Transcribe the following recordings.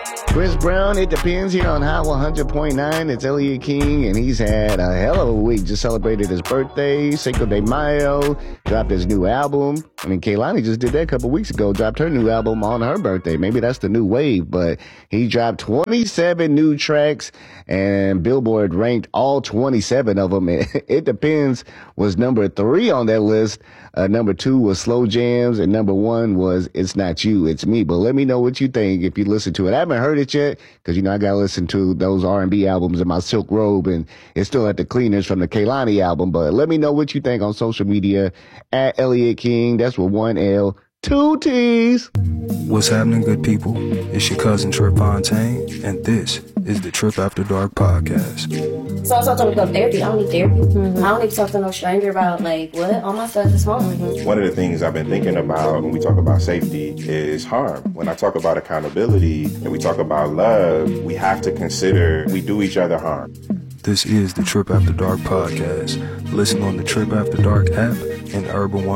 Chris Brown, it depends here on Hot 100.9. It's Elliot King, and he's had a hell of a week. Just celebrated his birthday, Cinco de Mayo, dropped his new album. I mean, Kehlani just did that a couple weeks ago, dropped her new album on her birthday. Maybe that's the new wave, but he dropped 27 new tracks, and Billboard ranked all 27 of them. It Depends was number 3 on that list. Number 2 was Slow Jams, and number 1 was It's Not You, It's Me. But let me know what you think if you listen to it. I haven't heard it yet, because, I got to listen to those R&B albums in my silk robe, and it's still at the cleaners from the Kehlani album. But let me know what you think on social media, at Elliot King. That's with 1 L, 2 T's. What's happening, good people? It's your cousin Trip Fontaine, and this is the Trip After Dark podcast. So I told me to go to therapy. I don't need therapy. I don't need to talk to no stranger about, what? All my stuff is home. One of the things I've been thinking about when we talk about safety is harm. When I talk about accountability and we talk about love, we have to consider we do each other harm. This is the Trip After Dark podcast. Listen on the Trip After Dark app and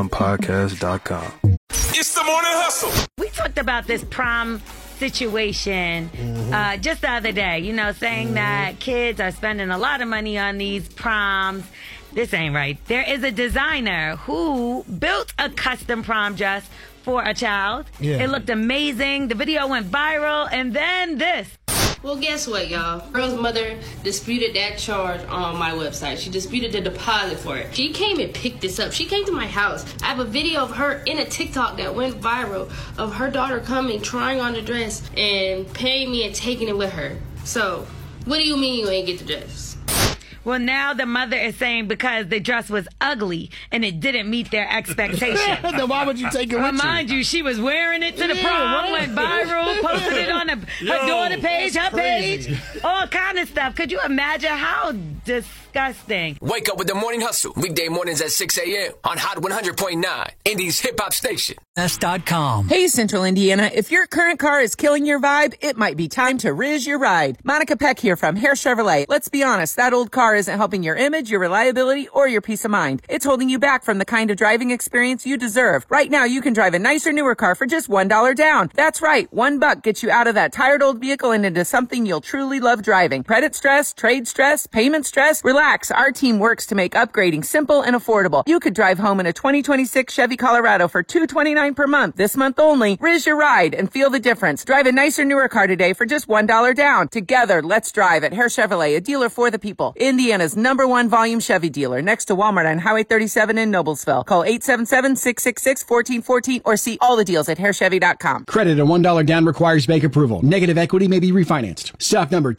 urban1podcast.com. It's the morning hustle. We talked about this prom situation just the other day, saying that kids are spending a lot of money on these proms. This ain't right. There is a designer who built a custom prom dress for a child. Yeah. It looked amazing. The video went viral, and then this. Well, guess what, y'all? Girl's mother disputed that charge on my website. She disputed the deposit for it. She came and picked this up. She came to my house. I have a video of her in a TikTok that went viral of her daughter coming, trying on the dress, and paying me and taking it with her. So, what do you mean you ain't get the dress? Well, now the mother is saying because the dress was ugly and it didn't meet their expectations. Then why would you take it with you? Mind you, she was wearing it to the prom, went viral, posted it on her daughter page, her page, all kind of stuff. Could you imagine how disgusting? Wake up with the morning hustle. Weekday mornings at 6 a.m. on Hot 100.9, Indies hip hop station. S.com. Hey, Central Indiana. If your current car is killing your vibe, it might be time to Riz your ride. Monica Peck here from Hare Chevrolet. Let's be honest, that old car isn't helping your image, your reliability, or your peace of mind. It's holding you back from the kind of driving experience you deserve. Right now, you can drive a nicer, newer car for just $1 down. That's right. $1 gets you out of that tired old vehicle and into something you'll truly love driving. Credit stress, trade stress, payment stress. Relax. Our team works to make upgrading simple and affordable. You could drive home in a 2026 Chevy Colorado for $229 per month. This month only. Riz your ride and feel the difference. Drive a nicer, newer car today for just $1 down. Together, let's drive at Hare Chevrolet, a dealer for the people. Indiana's #1 volume Chevy dealer, next to Walmart on Highway 37 in Noblesville. Call 877-666-1414 or see all the deals at harechevy.com. Credit at $1 down requires bank approval. Negative equity may be refinanced. Stock number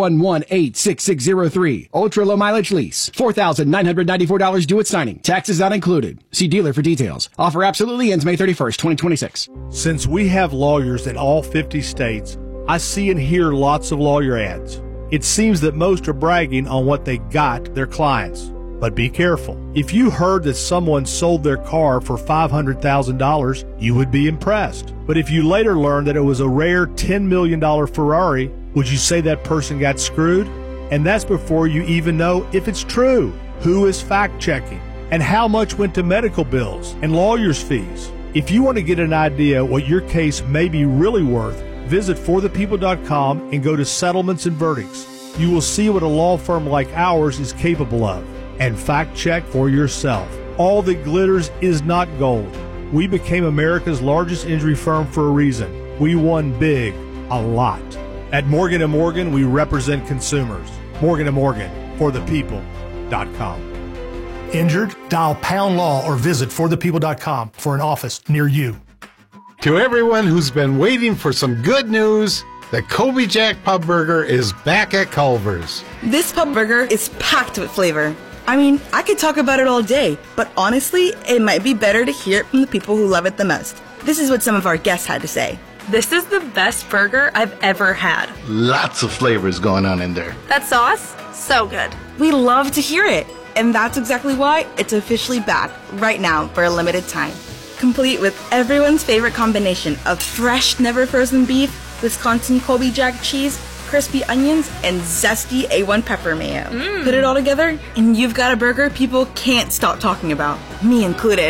T1186603. Ultra low mileage lease. $4,994 due at signing. Taxes not included. See dealer for details. Offer absolutely ends May 31st, 2026. Since we have lawyers in all 50 states, I see and hear lots of lawyer ads. It seems that most are bragging on what they got their clients. But be careful. If you heard that someone sold their car for $500,000, you would be impressed. But if you later learned that it was a rare $10 million Ferrari, would you say that person got screwed? And that's before you even know if it's true. Who is fact-checking? And how much went to medical bills and lawyers' fees? If you want to get an idea what your case may be really worth, visit forthepeople.com and go to settlements and verdicts. You will see what a law firm like ours is capable of. And fact check for yourself. All that glitters is not gold. We became America's largest injury firm for a reason. We won big, a lot. At Morgan & Morgan, we represent consumers. Morgan & Morgan, forthepeople.com. Injured? Dial Pound Law or visit forthepeople.com for an office near you. To everyone who's been waiting for some good news, the Kobe Jack Pub Burger is back at Culver's. This pub burger is packed with flavor. I mean, I could talk about it all day, but honestly, it might be better to hear it from the people who love it the most. This is what some of our guests had to say. This is the best burger I've ever had. Lots of flavors going on in there. That sauce, so good. We love to hear it. And that's exactly why it's officially back right now for a limited time. Complete with everyone's favorite combination of fresh, never frozen beef, Wisconsin Kobe Jack cheese, crispy onions, and zesty A1 pepper mayo. Put it all together, and you've got a burger people can't stop talking about, me included.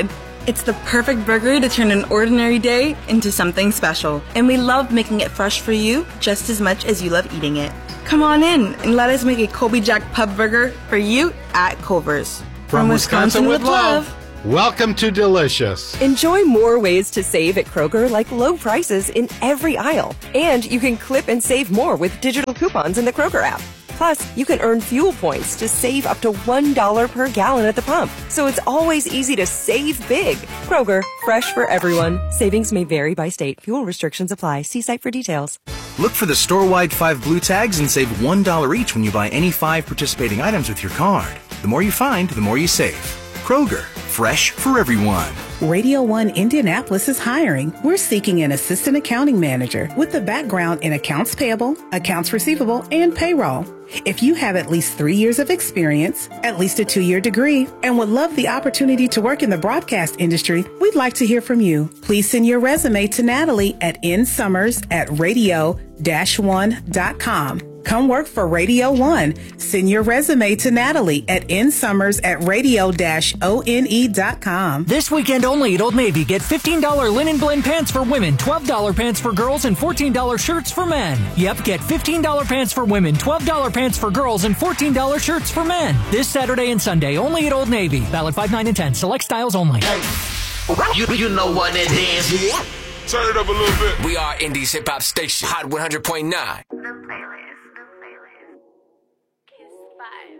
It's the perfect burger to turn an ordinary day into something special. And we love making it fresh for you just as much as you love eating it. Come on in and let us make a Colby Jack Pub Burger for you at Culver's. From Wisconsin with love. Welcome to Delicious. Enjoy more ways to save at Kroger, like low prices in every aisle. And you can clip and save more with digital coupons in the Kroger app. Plus, you can earn fuel points to save up to $1 per gallon at the pump. So it's always easy to save big. Kroger, fresh for everyone. Savings may vary by state. Fuel restrictions apply. See site for details. Look for the store-wide 5 blue tags and save $1 each when you buy any 5 participating items with your card. The more you find, the more you save. Kroger, fresh for everyone. Radio 1 Indianapolis is hiring. We're seeking an assistant accounting manager with a background in accounts payable, accounts receivable, and payroll. If you have at least 3 years of experience, at least a 2-year degree, and would love the opportunity to work in the broadcast industry, we'd like to hear from you. Please send your resume to Natalie at nsummers@radio-1.com. Come work for Radio 1. Send your resume to Natalie at nsummers@radio-one.com. This weekend only at Old Navy, get $15 linen blend pants for women, $12 pants for girls, and $14 shirts for men. Yep, get $15 pants for women, $12 pants for girls, and $14 shirts for men. This Saturday and Sunday only at Old Navy. Valid 5, 9, and 10. Select styles only. You know what it is. Turn it up a little bit. We are Indie's hip hop station, Hot 100.9. The playlist. Kiss 5.